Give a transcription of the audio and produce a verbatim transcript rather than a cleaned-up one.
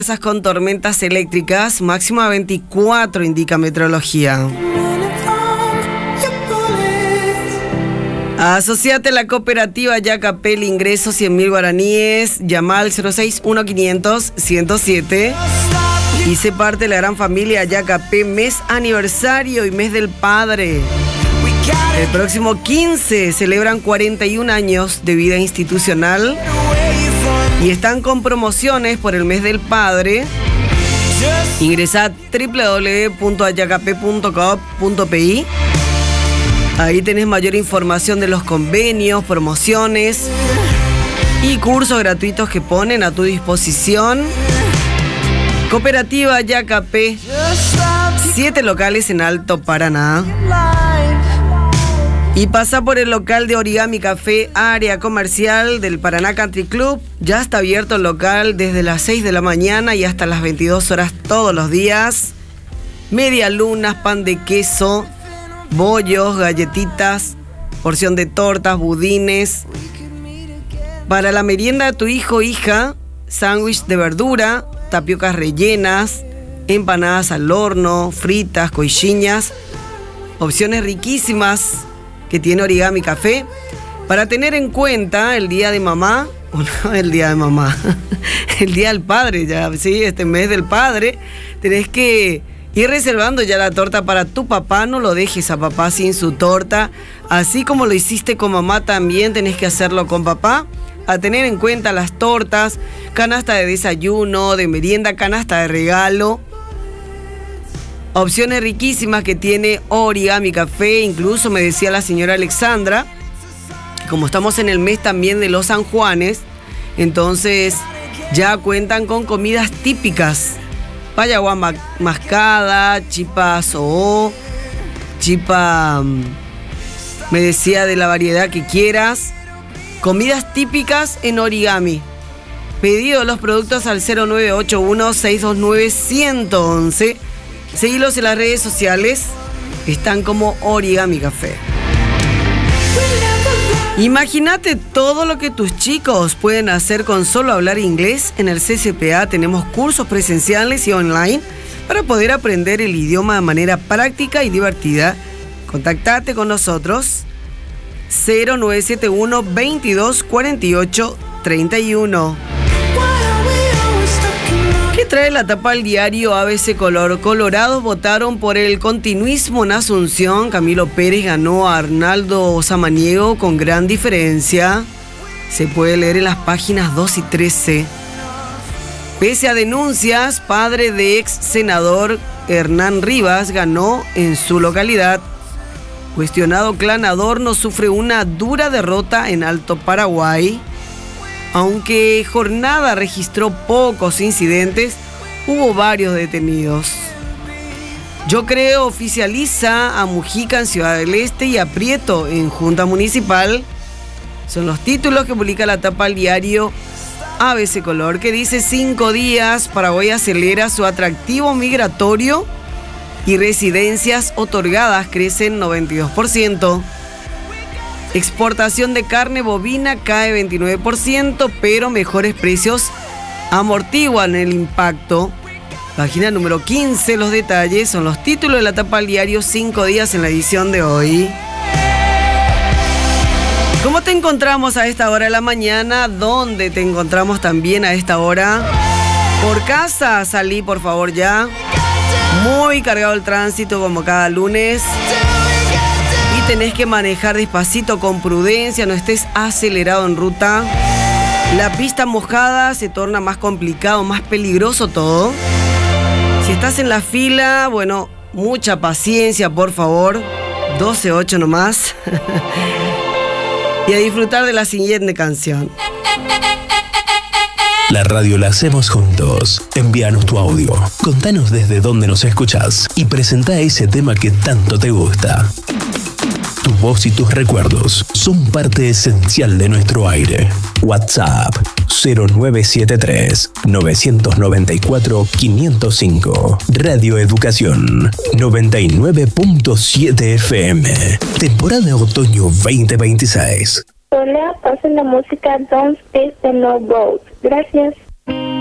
Con tormentas eléctricas, máxima veinticuatro, indica meteorología. Asociate a la cooperativa Yacapé, ingreso cien mil guaraníes, llama al cero seis uno quinientos ciento siete y sé parte de la gran familia Yacapé, mes aniversario y mes del padre. El próximo quince celebran cuarenta y un años de vida institucional y están con promociones por el mes del padre. Ingresa a doble u doble u doble u punto ayacapé punto com punto pi. Ahí tenés mayor información de los convenios, promociones y cursos gratuitos que ponen a tu disposición. Cooperativa Yacapé, siete locales en Alto Paraná. Y pasa por el local de Origami Café, área comercial del Paraná Country Club. Ya está abierto el local desde las seis de la mañana y hasta las veintidós horas todos los días. Medialunas, pan de queso, bollos, galletitas, porción de tortas, budines. Para la merienda de tu hijo o hija, sándwich de verdura, tapiocas rellenas, empanadas al horno, fritas, coixinhas. Opciones riquísimas que tiene Origami Café. Para tener en cuenta el día de mamá, o no el día de mamá, el día del padre, ya, sí, este mes del padre, tenés que ir reservando ya la torta para tu papá. No lo dejes a papá sin su torta. Así como lo hiciste con mamá, también tenés que hacerlo con papá. A tener en cuenta las tortas, canasta de desayuno, de merienda, canasta de regalo. Opciones riquísimas que tiene Origami Café. Incluso me decía la señora Alexandra, como estamos en el mes también de los San Juanes, entonces ya cuentan con comidas típicas. Payaguá mascada, chipa soó, chipa, me decía de la variedad que quieras. Comidas típicas en Origami. Pedido los productos al cero nueve ocho uno, seis dos nueve, uno uno uno. Seguilos en las redes sociales, están como Origami Café. Imagínate todo lo que tus chicos pueden hacer con solo hablar inglés. En el C C P A tenemos cursos presenciales y online para poder aprender el idioma de manera práctica y divertida. Contactate con nosotros cero nueve siete uno, veintidós, cuarenta y ocho, treinta y uno. ¿Qué trae la tapa al diario A B C Color? Colorados votaron por el continuismo en Asunción. Camilo Pérez ganó a Arnaldo Samaniego con gran diferencia. Se puede leer en las páginas dos y trece. Pese a denuncias, padre de ex senador Hernán Rivas ganó en su localidad. Cuestionado clan Adorno sufre una dura derrota en Alto Paraguay. Aunque jornada registró pocos incidentes, hubo varios detenidos. Yo Creo oficializa a Mujica en Ciudad del Este y a Prieto en Junta Municipal. Son los títulos que publica la tapa al diario A B C Color, que dice: cinco días, Paraguay acelera su atractivo migratorio y residencias otorgadas crecen noventa y dos por ciento. Exportación de carne bovina cae veintinueve por ciento, pero mejores precios amortiguan el impacto. Página número quince, los detalles son los títulos de la tapa al diario cinco días en la edición de hoy. ¿Cómo te encontramos a esta hora de la mañana? ¿Dónde te encontramos también a esta hora? Por casa, salí por favor ya. Muy cargado el tránsito como cada lunes. Y tenés que manejar despacito, con prudencia, no estés acelerado en ruta. La pista mojada se torna más complicado, más peligroso todo. Si estás en la fila, bueno, mucha paciencia, por favor. doce ocho nomás. Y a disfrutar de la siguiente canción. La radio la hacemos juntos. Envíanos tu audio, contanos desde dónde nos escuchás y presentá ese tema que tanto te gusta. Tu voz y tus recuerdos son parte esencial de nuestro aire. WhatsApp cero nueve siete tres, nueve nueve cuatro, cinco cero cinco. Radio Educación noventa y nueve punto siete F M. Temporada otoño veinte veintiséis. Hola, pasen la música Don't Speak the No Boat. Gracias.